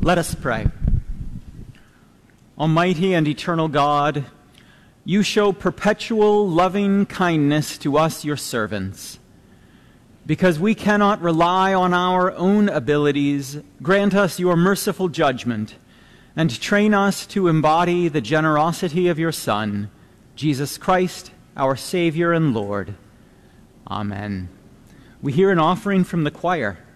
Let us pray. Almighty and eternal God, you show perpetual loving kindness to us, your servants. Because we cannot rely on our own abilities, grant us your merciful judgment and train us to embody the generosity of your Son, Jesus Christ, our Savior and Lord. Amen. We hear an offering from the choir.